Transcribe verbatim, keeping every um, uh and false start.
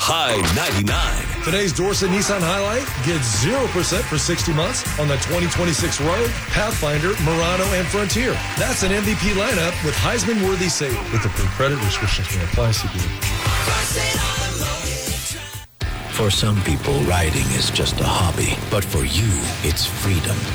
High ninety-nine. Today's Dorset Nissan Highlight gets zero percent for sixty months on the twenty twenty-six Rogue, Pathfinder, Murano, and Frontier. That's an M V P lineup with Heisman-worthy savings. With approved credit, restrictions may apply. C P For some people, riding is just a hobby. But for you, it's freedom.